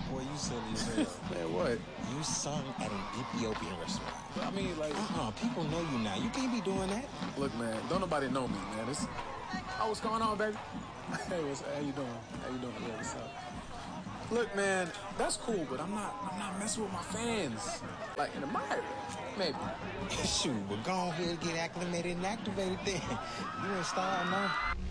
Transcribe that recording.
Boy, you silly as hell. Man, what? You sung at an Ethiopian restaurant. I mean, like... People know you now. You can't be doing that. Look, man, don't nobody know me, man. Oh, what's going on, baby? Hey, how you doing? How you doing? Yeah, what's up? Look, man, that's cool, but I'm not messing with my fans. Like, in the Myra, maybe. Shoot, but go ahead, get acclimated and activated then. You in style now.